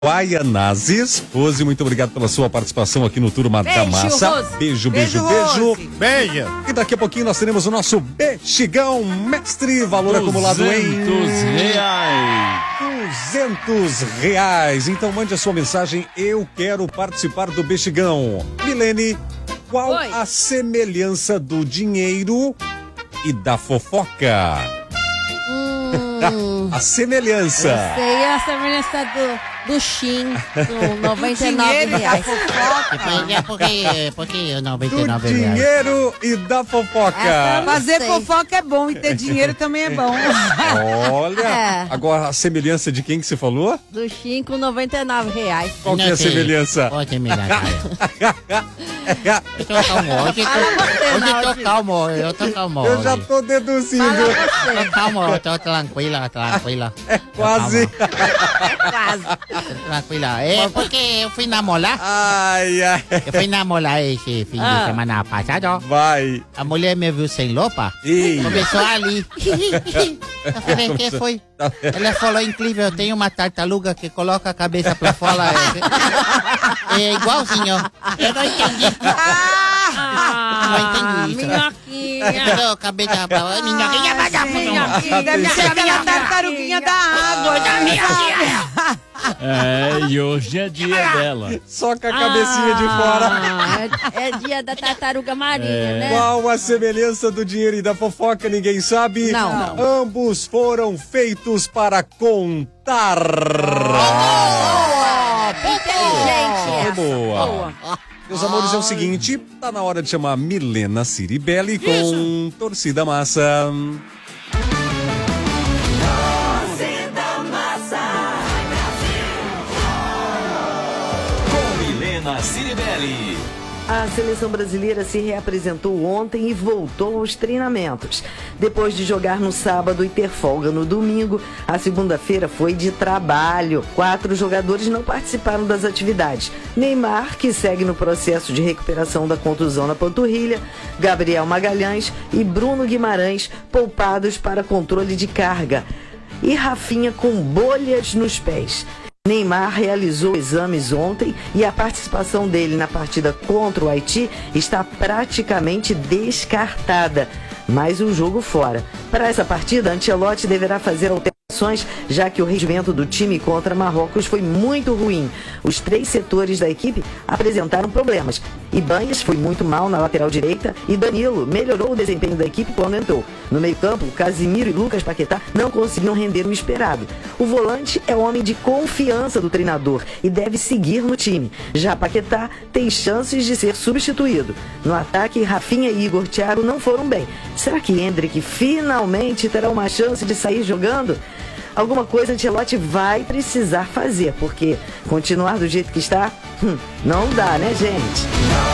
Guaianazes. Rose, muito obrigado pela sua participação aqui no Turma da Massa. Rose. Beijo. Beijo. E daqui a pouquinho nós teremos o nosso Bexigão Mestre, valor acumulado em R$200. Então mande a sua mensagem, eu quero participar do Bexigão. Milene, qual a semelhança do dinheiro e da fofoca? A semelhança. Eu sei a semelhança do Shin, com 99 reais. Por que 99 Do reais? dinheiro e da fofoca. Fazer fofoca é bom e ter dinheiro também é bom. Olha, agora a semelhança de quem que você falou? Do Shin com 99 reais. Qual que é a semelhança? Qual a semelhança? Eu tô calmo. Eu já tô deduzindo. Tô calmo, tô tranquila. É quase. Tranquila. É porque eu fui namorar. Ai. Eu fui namorar esse fim de semana passado. Vai. A mulher me viu sem roupa. Começou ali. Eu falei, o que foi? Ela falou, incrível, eu tenho uma tartaruga que coloca a cabeça pra fora. É igualzinho. Eu não entendi. Não entendi isso. Minhoquinha. Cabeça pra fora. Minhoquinha, vai dar Deve ser aquela tartaruguinha da água. E hoje é dia dela. Só com a cabecinha de fora. É dia da tartaruga marinha, né? Qual a semelhança do dinheiro e da fofoca? Ninguém sabe? Não. Ambos foram feitos para contar. Inteligente. Boa. Meus amores, é o seguinte, tá na hora de chamar Milena Ciribelli com Torcida Massa. Ciribelli. A seleção brasileira se reapresentou ontem e voltou aos treinamentos. Depois de jogar no sábado e ter folga no domingo, a segunda-feira foi de trabalho. 4 jogadores não participaram das atividades. Neymar, que segue no processo de recuperação da contusão na panturrilha, Gabriel Magalhães e Bruno Guimarães, poupados para controle de carga. E Rafinha com bolhas nos pés. Neymar realizou exames ontem e a participação dele na partida contra o Haiti está praticamente descartada. Mais um jogo fora. Para essa partida, Ancelotti deverá fazer alterações, já que o rendimento do time contra Marrocos foi muito ruim. Os 3 setores da equipe apresentaram problemas. Ibanez foi muito mal na lateral direita e Danilo melhorou o desempenho da equipe quando entrou. No meio-campo, Casimiro e Lucas Paquetá não conseguiram render o esperado. O volante é o homem de confiança do treinador e deve seguir no time. Já Paquetá tem chances de ser substituído. No ataque, Rafinha e Igor Thiago não foram bem. Será que Endrick finalmente terá uma chance de sair jogando? Alguma coisa Ancelotti vai precisar fazer, porque continuar do jeito que está, não dá, né, gente?